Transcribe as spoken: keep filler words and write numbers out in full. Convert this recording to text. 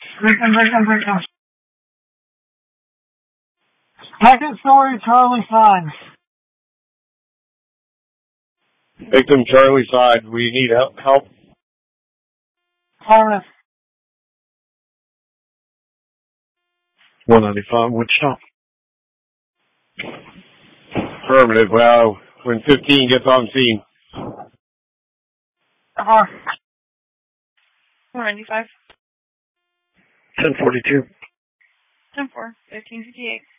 Victim, victim, victim. Second story, Charlie side. Victim, Charlie side. We need help. help. Harness. one ninety-five, Wichita. Affirmative. Well, when fifteen gets on scene. Uh-huh. one ninety-five. ten forty-two. ten four. fifteen fifty-eight.